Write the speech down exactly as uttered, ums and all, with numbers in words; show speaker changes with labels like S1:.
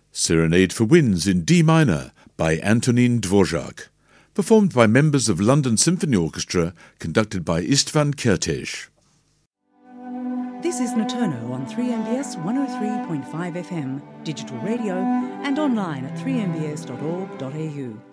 S1: Serenade for Winds in D minor by Antonín Dvořák, performed by members of London Symphony Orchestra, conducted by István Kertész.
S2: This is Noturno on three M B S one oh three point five F M, digital radio and online at three m b s dot org dot a u.